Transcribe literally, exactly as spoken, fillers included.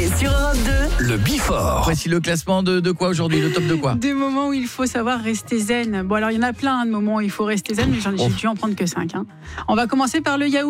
sur Europe deux, le Before. Voici le classement de, de quoi aujourd'hui, le top de quoi? Des moments où il faut savoir rester zen. Bon, alors il y en a plein hein, de moments où il faut rester zen, mais j'en ai, j'ai dû en prendre que cinq. Hein. On va commencer par le yaourt.